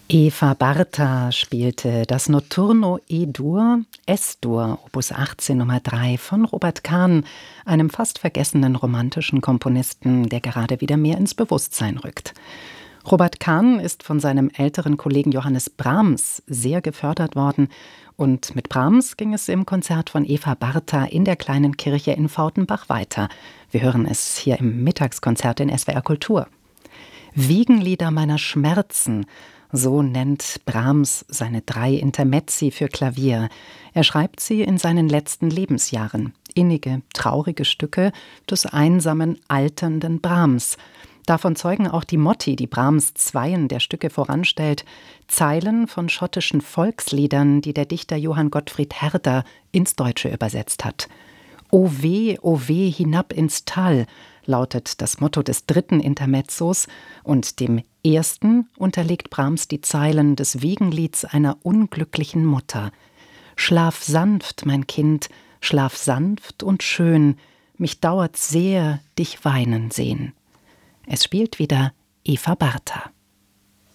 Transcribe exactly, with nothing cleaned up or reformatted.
Eva Bartha spielte das Notturno E-Dur, Es-Dur, Opus achtzehn Nummer drei von Robert Kahn, einem fast vergessenen romantischen Komponisten, der gerade wieder mehr ins Bewusstsein rückt. Robert Kahn ist von seinem älteren Kollegen Johannes Brahms sehr gefördert worden, und mit Brahms ging es im Konzert von Eva Bartha in der kleinen Kirche in Fautenbach weiter. Wir hören es hier im Mittagskonzert in S W R Kultur. Wiegenlieder meiner Schmerzen, so nennt Brahms seine drei Intermezzi für Klavier. Er schreibt sie in seinen letzten Lebensjahren. Innige, traurige Stücke des einsamen, alternden Brahms. Davon zeugen auch die Motti, die Brahms Zweien der Stücke voranstellt, Zeilen von schottischen Volksliedern, die der Dichter Johann Gottfried Herder ins Deutsche übersetzt hat. O weh, o weh, hinab ins Tal, lautet das Motto des dritten Intermezzos, und dem ersten unterlegt Brahms die Zeilen des Wiegenlieds einer unglücklichen Mutter. Schlaf sanft, mein Kind, schlaf sanft und schön, mich dauert sehr, dich weinen sehen. Es spielt wieder Eva Bartha.